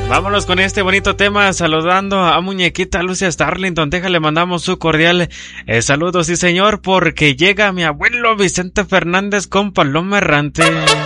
Vámonos con este bonito tema, saludando a muñequita Lucia Starlington. Le mandamos su cordial saludo, sí señor, porque llega mi abuelo Vicente Fernández con Paloma Errante.